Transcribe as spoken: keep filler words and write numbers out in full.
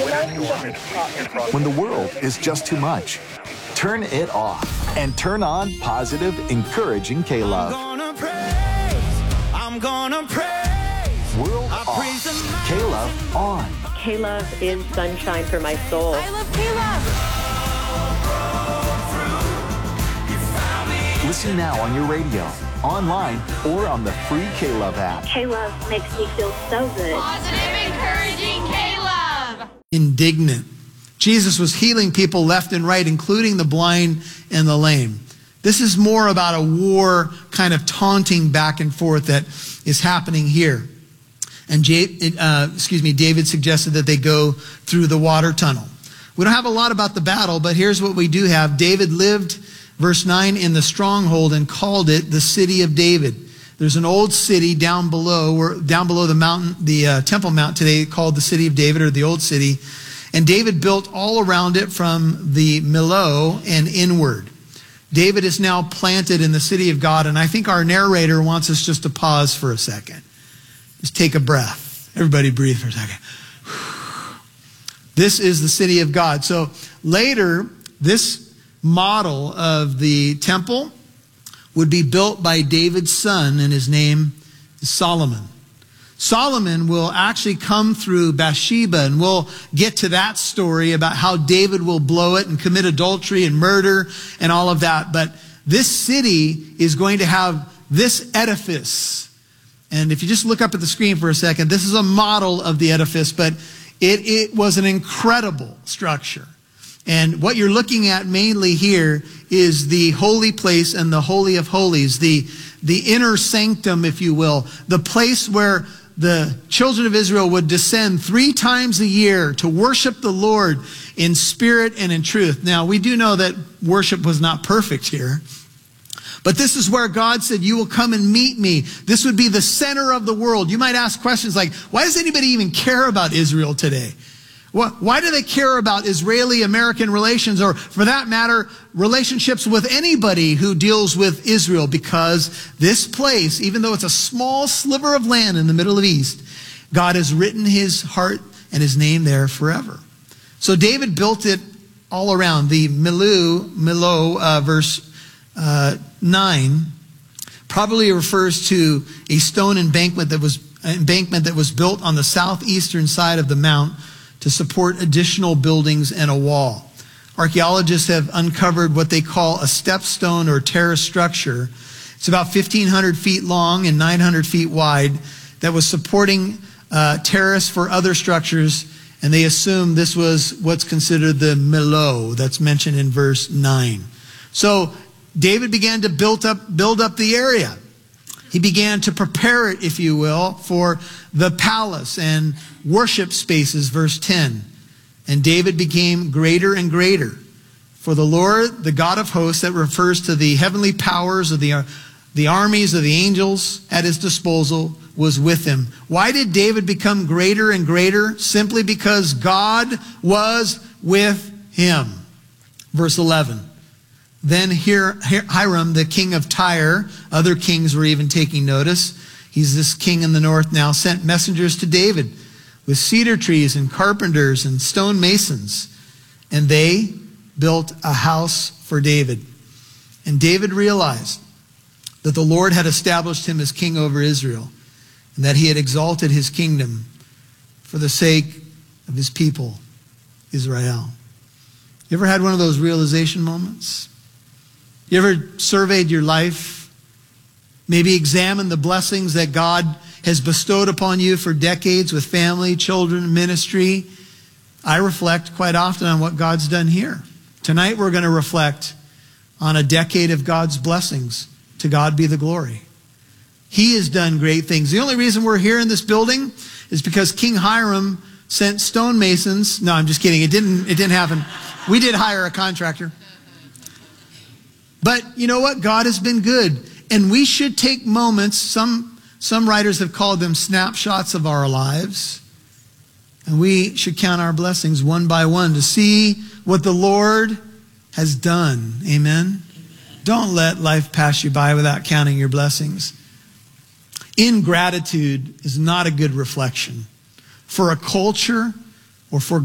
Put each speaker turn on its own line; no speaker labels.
When the world is just too much, turn it off and turn on positive, encouraging K-Love.
I'm gonna praise, I'm gonna praise.
World off, K-Love on.
K-Love is sunshine for my soul.
I love K-Love.
Listen now on your radio, online, or on the free K-Love app.
K-Love makes me feel so good.
Positive, encouraging K-Love.
Indignant. Jesus was healing people left and right, including the blind and the lame. This is more about a war kind of taunting back and forth that is happening here. And uh, excuse me, David suggested that they go through the water tunnel. We don't have a lot about the battle, but here's what we do have. David lived, verse nine, in the stronghold and called it the city of David. There's an old city down below, where, down below the mountain, the uh, Temple Mount today, called the city of David, or the old city. And David built all around it from the Millo and inward. David is now planted in the city of God, and I think our narrator wants us just to pause for a second. Just take a breath. Everybody breathe for a second. This is the city of God. So later, this model of the temple would be built by David's son, and his name is Solomon. Solomon will actually come through Bathsheba, and we'll get to that story about how David will blow it and commit adultery and murder and all of that. But this city is going to have this edifice. And if you just look up at the screen for a second, this is a model of the edifice, but it, it was an incredible structure. And what you're looking at mainly here is the holy place and the Holy of Holies, the, the inner sanctum, if you will, the place where the children of Israel would descend three times a year to worship the Lord in spirit and in truth. Now, we do know that worship was not perfect here, but this is where God said, you will come and meet me. This would be the center of the world. You might ask questions like, why does anybody even care about Israel today? Why do they care about Israeli-American relations, or for that matter, relationships with anybody who deals with Israel? Because this place, even though it's a small sliver of land in the Middle East, God has written his heart and his name there forever. So David built it all around. The Milu, Milo, uh, verse uh, nine, probably refers to a stone embankment that was embankment that was built on the southeastern side of the mount to support additional buildings and a wall. Archaeologists have uncovered what they call a stepstone or terrace structure. It's about fifteen hundred feet long and nine hundred feet wide that was supporting uh, terrace for other structures, and they assume this was what's considered the Milo that's mentioned in verse nine. So David began to build up, build up the area. He began to prepare it, if you will, for the palace and worship spaces, verse ten. And David became greater and greater. For the Lord, the God of hosts, that refers to the heavenly powers of the, the armies of the angels at his disposal, was with him. Why did David become greater and greater? Simply because God was with him. Verse eleven. Then Hiram, the king of Tyre, other kings were even taking notice. He's this king in the north now, sent messengers to David with cedar trees and carpenters and stone masons. And they built a house for David. And David realized that the Lord had established him as king over Israel, and that he had exalted his kingdom for the sake of his people, Israel. You ever had one of those realization moments? You ever surveyed your life? Maybe examined the blessings that God has bestowed upon you for decades with family, children, ministry. I reflect quite often on what God's done here. Tonight we're going to reflect on a decade of God's blessings. To God be the glory. He has done great things. The only reason we're here in this building is because King Hiram sent stonemasons. No, I'm just kidding. It didn't, it didn't happen. We did hire a contractor. But you know what? God has been good. And we should take moments, some, some writers have called them snapshots of our lives. And we should count our blessings one by one to see what the Lord has done. Amen? Don't let life pass you by without counting your blessings. Ingratitude is not a good reflection for a culture or for